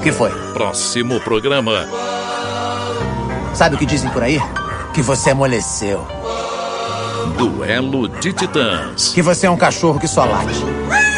que foi? Próximo programa. Sabe o que dizem por aí? Que você amoleceu. Duelo de Titãs. Que você é um cachorro que só late.